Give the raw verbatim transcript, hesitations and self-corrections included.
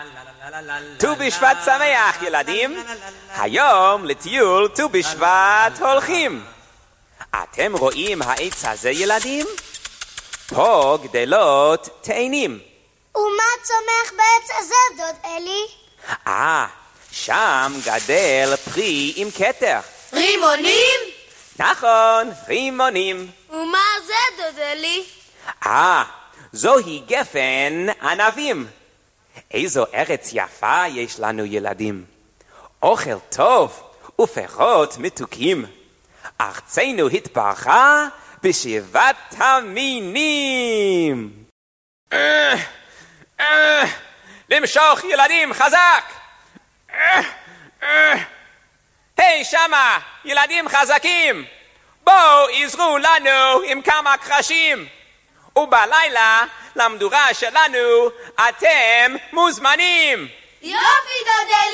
ט"ו בשבט שמח ילדים, היום לטיול ט"ו בשבט הולכים. אתם רואים העץ הזה ילדים? פה גדלות תאנים. ומה צומח בעץ הזה דוד אלי? אה, שם גדל פרי עם כתר. רימונים? נכון, רימונים. ומה זה דוד אלי? אה, זוהי גפן ענבים. איזו ארץ יפה יש לנו ילדים. אוכל טוב ופירות מתוקים. ארצנו התברכה בשבעת המינים. אה, אה, למשוך ילדים חזק. אה, אה. היי שמה, ילדים חזקים. בואו עזרו לנו עם כמה קרשים. ובלילה למדורה שלנו אתם מוזמנים. יופי דוד אלי!